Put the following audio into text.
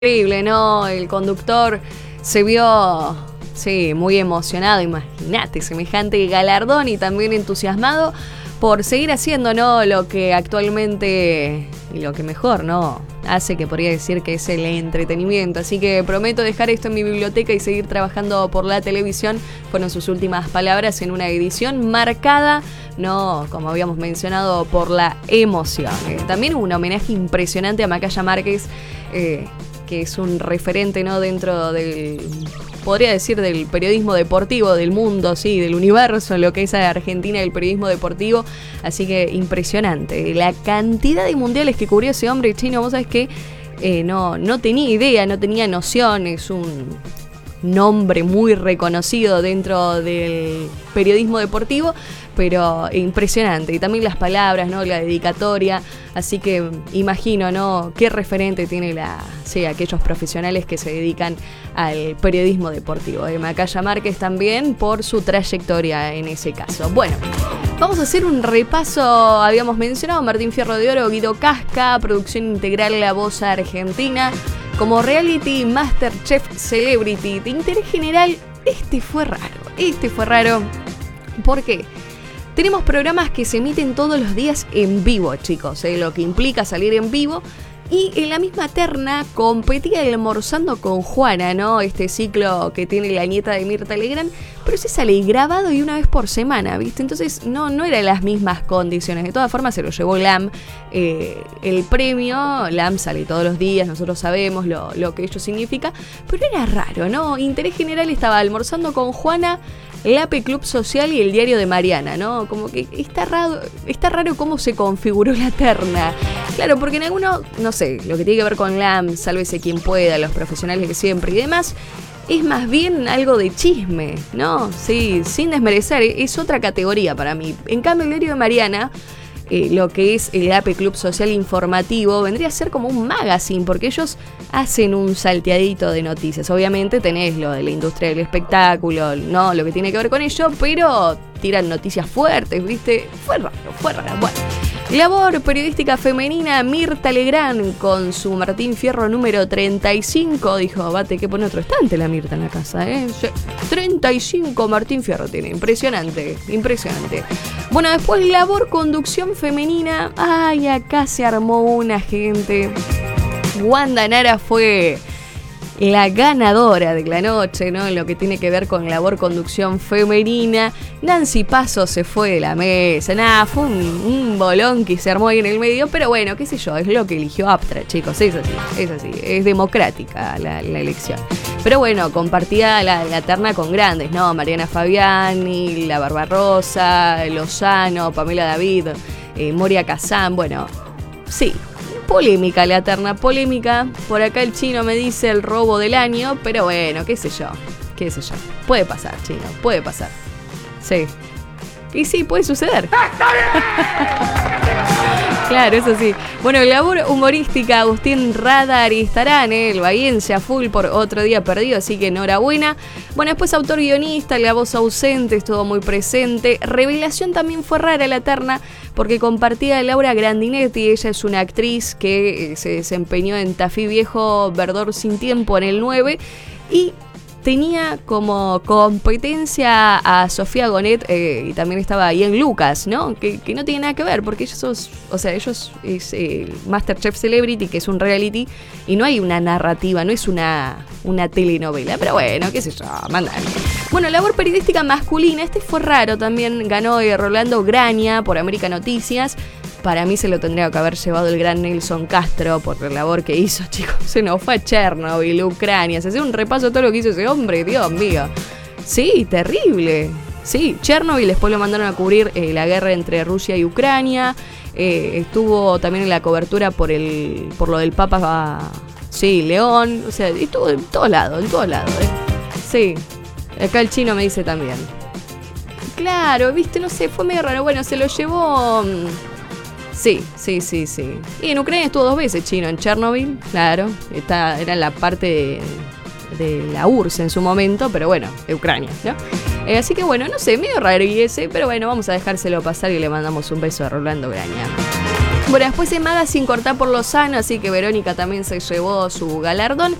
Increíble, ¿no? El conductor se vio, sí, muy emocionado, imagínate, semejante galardón y también entusiasmado por seguir haciendo, ¿no? Lo que actualmente y lo que mejor, ¿no? Hace, que podría decir que es el entretenimiento. Así que prometo dejar esto en mi biblioteca y seguir trabajando por la televisión. Fueron sus últimas palabras en una edición marcada, no, como habíamos mencionado, por la emoción. También un homenaje impresionante a Macaya Márquez, que es un referente, ¿no? Dentro del, podría decir, del periodismo deportivo, del mundo, sí, del universo, lo que es Argentina, el periodismo deportivo. Así que impresionante. La cantidad de mundiales que cubrió ese hombre chino, vos sabés que no tenía idea, no tenía noción. Es un nombre muy reconocido dentro del periodismo deportivo, pero impresionante. Y también las palabras, ¿no? La dedicatoria. Así que imagino, ¿no? Qué referente tiene aquellos profesionales que se dedican al periodismo deportivo. Macaya Márquez también por su trayectoria en ese caso. Bueno, vamos a hacer un repaso. Habíamos mencionado Martín Fierro de Oro, Guido Casca, producción integral La Voz Argentina. Como reality Masterchef Celebrity de interés general, este fue raro. ¿Por qué? Tenemos programas que se emiten todos los días en vivo, chicos, lo que implica salir en vivo. Y en la misma terna competía Almorzando con Juana, ¿no? Este ciclo que tiene la nieta de Mirta Legrand, pero se sale grabado y una vez por semana, ¿viste? Entonces no eran las mismas condiciones. De todas formas se lo llevó LAM. El premio, LAM sale todos los días, nosotros sabemos lo que ello significa, pero era raro, ¿no? Interés general estaba Almorzando con Juana, el AP Club Social y el Diario de Mariana, ¿no? Como que está raro cómo se configuró la terna. Claro, porque en alguno, no sé, lo que tiene que ver con LAM, Sálvese quien pueda, los profesionales de siempre y demás, es más bien algo de chisme, ¿no? Sí, sin desmerecer, es otra categoría para mí. En cambio, el Diario de Mariana, lo que es el AP Club Social Informativo, vendría a ser como un magazine, porque ellos hacen un salteadito de noticias. Obviamente tenés lo de la industria del espectáculo, no lo que tiene que ver con ello, pero tiran noticias fuertes, ¿viste? Fue raro. Bueno, labor periodística femenina, Mirta Legrand con su Martín Fierro número 35. Dijo, bate que pone otro estante la Mirta en la casa, ¿eh? 35 Martín Fierro tiene, impresionante. Bueno, después labor conducción femenina. Ay, acá se armó una gente. Wanda Nara fue la ganadora de la noche, ¿no? En lo que tiene que ver con labor conducción femenina. Nancy Paso se fue de la mesa. Nada, fue un bolón que se armó ahí en el medio. Pero bueno, qué sé yo, es lo que eligió Aptra, chicos. Es así. Es democrática la elección. Pero bueno, compartía la terna con grandes, ¿no? Mariana Fabiani, La Barbarosa, Lozano, Pamela David, Moria Kazán. Bueno, sí. Polémica la terna, polémica. Por acá el chino me dice el robo del año, pero bueno, qué sé yo. Puede pasar, chino, puede pasar. Sí. Y sí, puede suceder. Claro, eso sí. Bueno, labor humorística, Agustín Radar estarán, el bahiense a full por Otro Día Perdido, así que enhorabuena. Bueno, después autor guionista, La Voz Ausente, estuvo muy presente. Revelación también fue rara la terna, porque compartía a Laura Grandinetti. Ella es una actriz que se desempeñó en Tafí Viejo, Verdor Sin Tiempo en el 9, y tenía como competencia a Sofía Gonet, y también estaba Ian Lucas, ¿no? Que no tiene nada que ver, porque ellos es Masterchef Celebrity, que es un reality, y no hay una narrativa, no es una telenovela. Pero bueno, qué sé yo, mandar. Bueno, labor periodística masculina, este fue raro también, ganó Rolando Graña por América Noticias. Para mí se lo tendría que haber llevado el gran Nelson Castro por la labor que hizo, chicos. Se nos fue a Chernobyl, Ucrania. Se hace un repaso de todo lo que hizo ese hombre, Dios mío. Sí, terrible. Sí, Chernobyl, después lo mandaron a cubrir la guerra entre Rusia y Ucrania. Estuvo también en la cobertura por lo del Papa, sí, León. O sea, estuvo en todos lados. Sí, acá el chino me dice también. Claro, viste, no sé, fue medio raro. Bueno, se lo llevó... Sí. Y en Ucrania estuvo 2 veces, chino, en Chernobyl, claro. Era la parte de la URSS en su momento, pero bueno, de Ucrania, ¿no? Así que bueno, no sé, medio raro y ese, pero bueno, vamos a dejárselo pasar y le mandamos un beso a Rolando Graña. Bueno, después en Magazine cortá por lo sano, así que Verónica también se llevó su galardón.